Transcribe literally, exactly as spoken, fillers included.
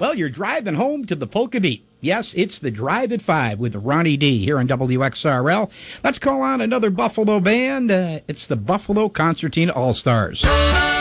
Well, you're driving home to the Polka Beat. Yes, it's the Drive at five with Ronnie D here on W X R L. Let's call on another Buffalo band. Uh, it's the Buffalo Concertina All-Stars.